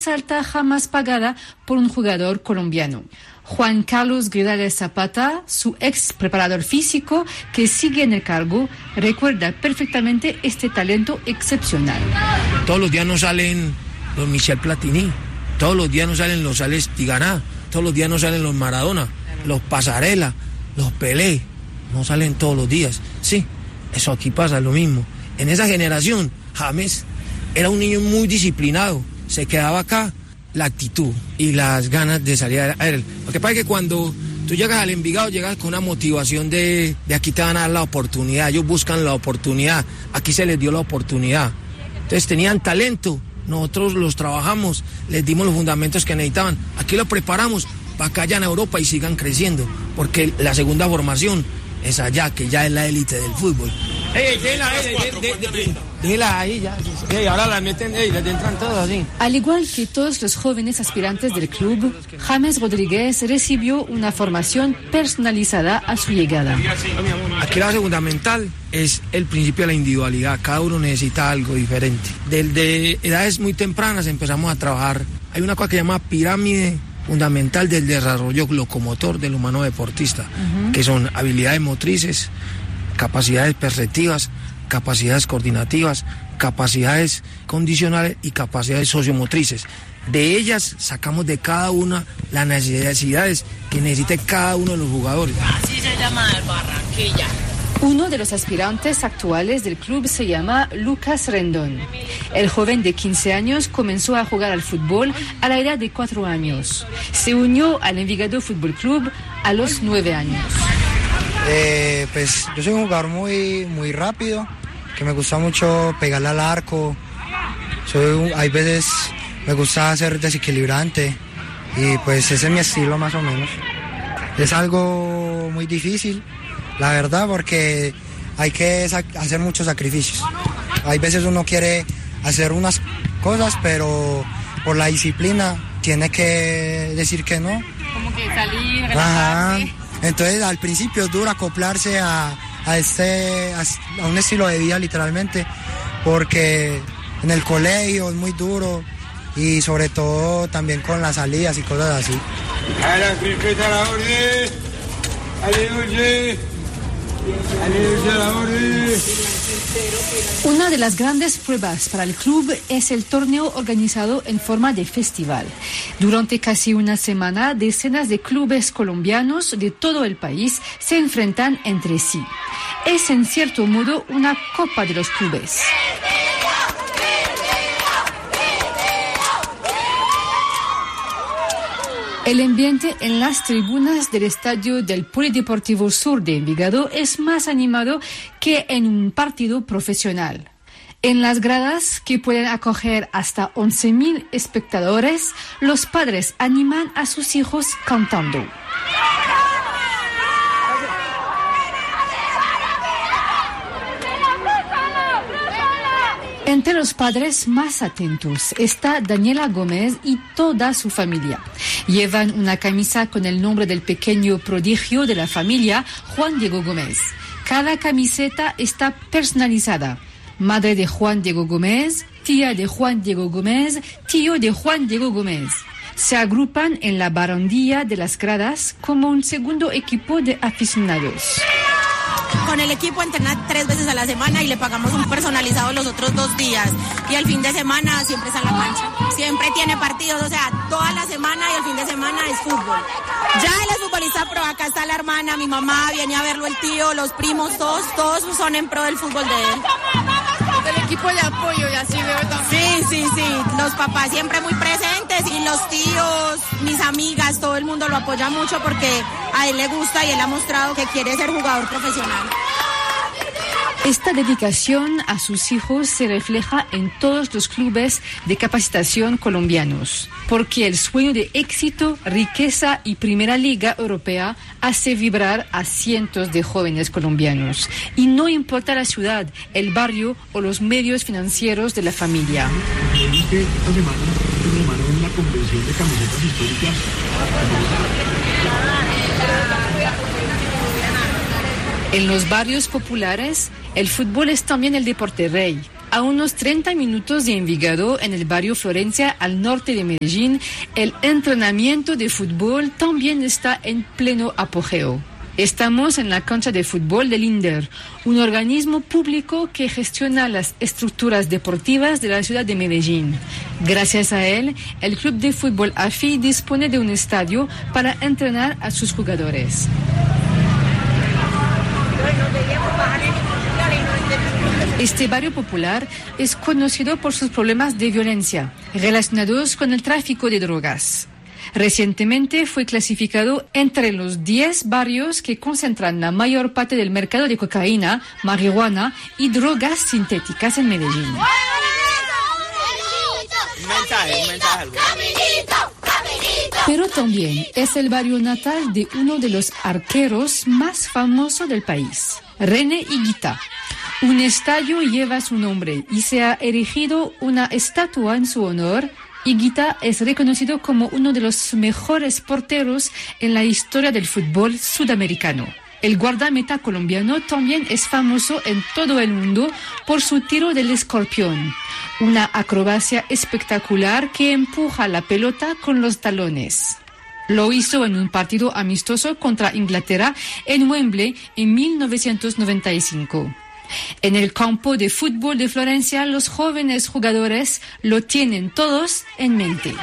alta jamás pagada por un jugador colombiano. Juan Carlos Gridales Zapata, su ex preparador físico, que sigue en el cargo, recuerda perfectamente este talento excepcional. Todos los días nos salen los Michel Platini, todos los días nos salen los Alex Tiganá, todos los días nos salen los Maradona, los Pasarela, los Pelé, no salen todos los días. Sí, eso aquí pasa lo mismo. En esa generación, James era un niño muy disciplinado, se quedaba acá la actitud y las ganas de salir a él. Lo que pasa es que cuando tú llegas al Envigado, llegas con una motivación de aquí te van a dar la oportunidad, ellos buscan la oportunidad, aquí se les dio la oportunidad. Entonces tenían talento, nosotros los trabajamos, les dimos los fundamentos que necesitaban, aquí los preparamos para que vayan a Europa y sigan creciendo, porque la segunda formación es allá, que ya es la élite del fútbol. Déjela ahí ya. Ahora la meten, les entran todos así. Al igual que todos los jóvenes aspirantes del club, James Rodríguez recibió una formación personalizada a su llegada. Aquí la base fundamental es el principio de la individualidad. Cada uno necesita algo diferente. Desde edades muy tempranas empezamos a trabajar. Hay una cosa que se llama pirámide fundamental del desarrollo locomotor del humano deportista, que son habilidades motrices, capacidades perceptivas, capacidades coordinativas, capacidades condicionales y capacidades sociomotrices. De ellas sacamos de cada una las necesidades que necesite cada uno de los jugadores. Así se llama el Barranquilla. Uno de los aspirantes actuales del club se llama Lucas Rendón. El joven de 15 años comenzó a jugar al fútbol a la edad de 4 años. Se unió al Envigado Fútbol Club a los 9 años. Pues yo soy un jugador muy rápido, que me gusta mucho pegarle al arco. Hay veces me gusta ser desequilibrante y pues ese es mi estilo más o menos. Es algo muy difícil, la verdad, porque hay que hacer muchos sacrificios. Hay veces uno quiere hacer unas cosas, pero por la disciplina tiene que decir que no. Como que salir, relajarse. Ajá. Entonces al principio es duro acoplarse a un estilo de vida literalmente, porque en el colegio es muy duro y sobre todo también con las salidas y cosas así. Una de las grandes pruebas para el club es el torneo organizado en forma de festival. Durante casi una semana, decenas de clubes colombianos de todo el país se enfrentan entre sí. Es en cierto modo una copa de los clubes. El ambiente en las tribunas del estadio del Polideportivo Sur de Envigado es más animado que en un partido profesional. En las gradas, que pueden acoger hasta 11.000 espectadores, los padres animan a sus hijos cantando. Entre los padres más atentos está Daniela Gómez y toda su familia. Llevan una camisa con el nombre del pequeño prodigio de la familia, Juan Diego Gómez. Cada camiseta está personalizada. Madre de Juan Diego Gómez, tía de Juan Diego Gómez, tío de Juan Diego Gómez. Se agrupan en la barandilla de las gradas como un segundo equipo de aficionados. Con el equipo entrena 3 veces a la semana y le pagamos un personalizado los otros 2 días. Y el fin de semana siempre está en la cancha. Siempre tiene partidos, o sea, toda la semana y el fin de semana es fútbol. Ya él es futbolista, pero acá está la hermana, mi mamá, viene a verlo el tío, los primos, todos son en pro del fútbol de él. El equipo de apoyo y así veo también. Sí. Los papás siempre muy presentes y los tíos, mis amigas, todo el mundo lo apoya mucho porque a él le gusta y él ha mostrado que quiere ser jugador profesional. Esta dedicación a sus hijos se refleja en todos los clubes de capacitación colombianos, porque el sueño de éxito, riqueza y Primera Liga Europea hace vibrar a cientos de jóvenes colombianos. Y no importa la ciudad, el barrio o los medios financieros de la familia. Esta semana una convención de camisetas históricas. En los barrios populares, el fútbol es también el deporte rey. A unos 30 minutos de Envigado, en el barrio Florencia, al norte de Medellín, el entrenamiento de fútbol también está en pleno apogeo. Estamos en la cancha de fútbol del INDER, un organismo público que gestiona las estructuras deportivas de la ciudad de Medellín. Gracias a él, el club de fútbol AFI dispone de un estadio para entrenar a sus jugadores. Este barrio popular es conocido por sus problemas de violencia relacionados con el tráfico de drogas. Recientemente fue clasificado entre los 10 barrios que concentran la mayor parte del mercado de cocaína, marihuana y drogas sintéticas en Medellín. Pero también es el barrio natal de uno de los arqueros más famosos del país, René Higuita. Un estadio lleva su nombre y se ha erigido una estatua en su honor. Higuita es reconocido como uno de los mejores porteros en la historia del fútbol sudamericano. El guardameta colombiano también es famoso en todo el mundo por su tiro del escorpión, una acrobacia espectacular que empuja la pelota con los talones. Lo hizo en un partido amistoso contra Inglaterra en Wembley en 1995. En el campo de fútbol de Florencia, los jóvenes jugadores lo tienen todos en mente.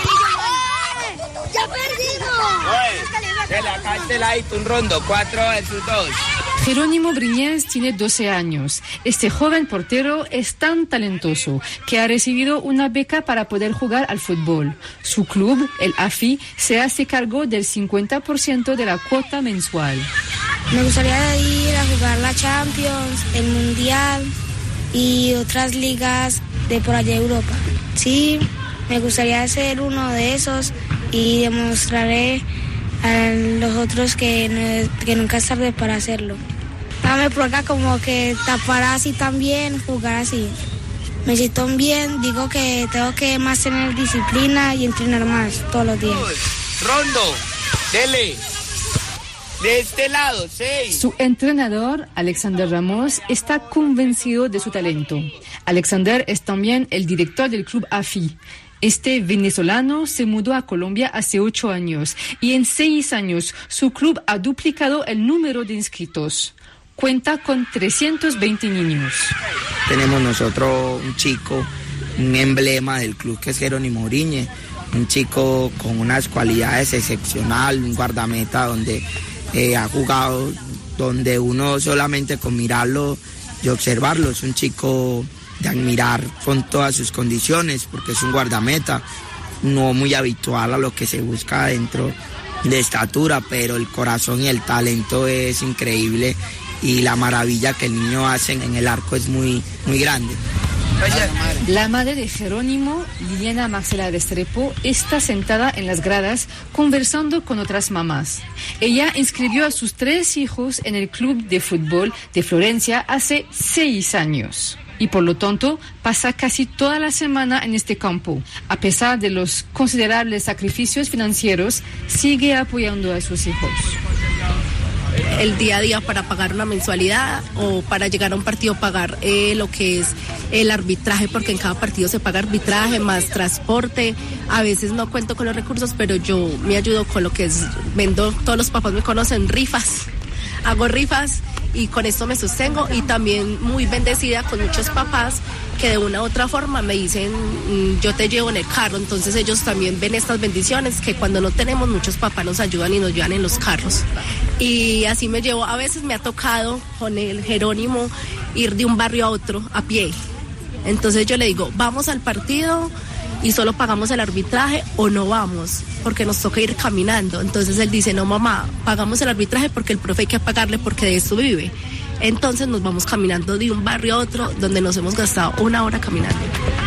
Un rondo, 4 versus 2. Jerónimo Briñez tiene 12 años. Este joven portero es tan talentoso que ha recibido una beca para poder jugar al fútbol. Su club, el AFI, se hace cargo del 50% de la cuota mensual. Me gustaría ir a jugar la Champions, el Mundial y otras ligas de por allá de Europa. Sí, me gustaría ser uno de esos y demostraré a los otros que nunca es tarde para hacerlo. No me provoca como que tapar así también, jugar así. Me siento bien, digo que tengo que más tener disciplina y entrenar más todos los días. Rondo, dele. De este lado, 6. Su entrenador, Alexander Ramos, está convencido de su talento. Alexander es también el director del club AFI. Este venezolano se mudó a Colombia hace 8 años y en 6 años su club ha duplicado el número de inscritos. Cuenta con 320 niños. Tenemos nosotros un chico, un emblema del club que es Jerónimo Briñez, un chico con unas cualidades excepcionales, un guardameta donde ha jugado, donde uno solamente con mirarlo y observarlo es un chico de admirar con todas sus condiciones, porque es un guardameta, no muy habitual a lo que se busca dentro de estatura, pero el corazón y el talento es increíble y la maravilla que el niño hace en el arco es muy, muy grande. La madre de Jerónimo, Liliana Marcela Restrepo, está sentada en las gradas conversando con otras mamás. Ella inscribió a sus 3 hijos en el club de fútbol de Florencia hace 6 años. Y por lo tanto pasa casi toda la semana en este campo. A pesar de los considerables sacrificios financieros, sigue apoyando a sus hijos. El día a día para pagar una mensualidad o para llegar a un partido pagar lo que es el arbitraje, porque en cada partido se paga arbitraje más transporte. A veces no cuento con los recursos, pero yo me ayudo con lo que es, vendo, todos los papás me conocen, rifas, hago rifas y con esto me sostengo, y también muy bendecida con muchos papás que de una u otra forma me dicen yo te llevo en el carro, entonces ellos también ven estas bendiciones que cuando no tenemos muchos papás nos ayudan y nos llevan en los carros, y así me llevo. A veces me ha tocado con el Jerónimo ir de un barrio a otro a pie, entonces yo le digo vamos al partido y solo pagamos el arbitraje o no vamos, porque nos toca ir caminando. Entonces él dice, no mamá, pagamos el arbitraje porque el profe hay que pagarle porque de esto vive. Entonces nos vamos caminando de un barrio a otro donde nos hemos gastado 1 hora caminando.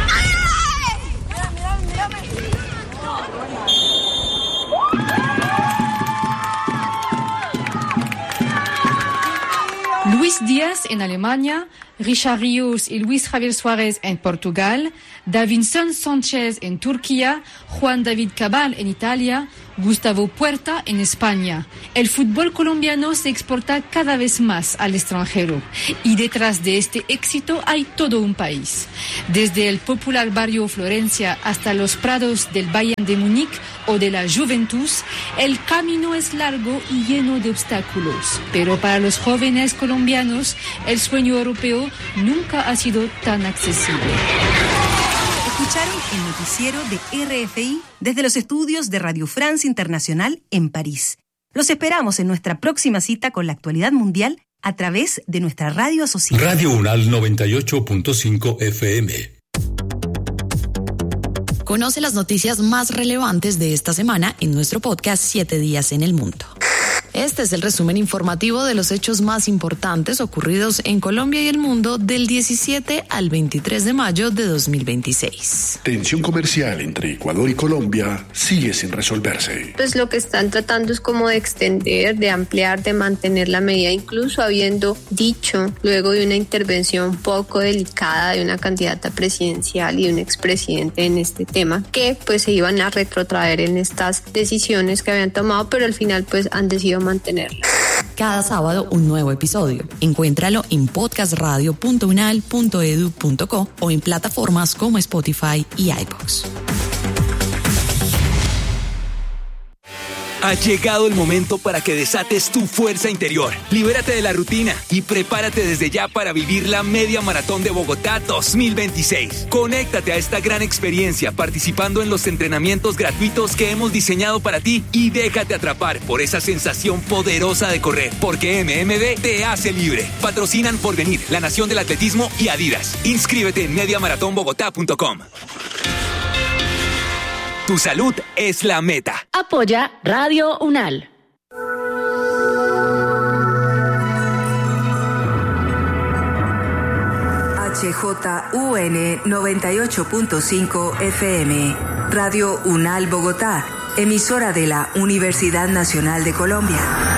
Luis Díaz en Alemania, Richard Ríos y Luis Javier Suárez en Portugal, Davinson Sánchez en Turquía, Juan David Cabal en Italia, Gustavo Puerta en España. El fútbol colombiano se exporta cada vez más al extranjero y detrás de este éxito hay todo un país. Desde el popular barrio Florencia hasta los prados del Bayern de Múnich o de la Juventus, el camino es largo y lleno de obstáculos. Pero para los jóvenes colombianos, el sueño europeo nunca ha sido tan accesible. Escucharon el noticiero de RFI desde los estudios de Radio France Internacional en París. Los esperamos en nuestra próxima cita con la actualidad mundial a través de nuestra radio asociada. Radio UNAL 98.5 FM. Conoce las noticias más relevantes de esta semana en nuestro podcast 7 días en el mundo. Este es el resumen informativo de los hechos más importantes ocurridos en Colombia y el mundo del 17 al 23 de mayo de 2026. Tensión comercial entre Ecuador y Colombia sigue sin resolverse. Pues lo que están tratando es como de extender, de ampliar, de mantener la medida, incluso habiendo dicho, luego de una intervención poco delicada de una candidata presidencial y de un expresidente en este tema, que pues se iban a retrotraer en estas decisiones que habían tomado, pero al final pues han decidido mantenerla. Cada sábado un nuevo episodio. Encuéntralo en podcastradio.unal.edu.co o en plataformas como Spotify y iVoox. Ha llegado el momento para que desates tu fuerza interior. Libérate de la rutina y prepárate desde ya para vivir la Media Maratón de Bogotá 2026. Conéctate a esta gran experiencia participando en los entrenamientos gratuitos que hemos diseñado para ti y déjate atrapar por esa sensación poderosa de correr, porque MMD te hace libre. Patrocinan Porvenir, La Nación del Atletismo y Adidas. Inscríbete en mediamaratonbogotá.com. Tu salud es la meta. Apoya Radio UNAL. HJUN 98.5 FM. Radio UNAL Bogotá, emisora de la Universidad Nacional de Colombia.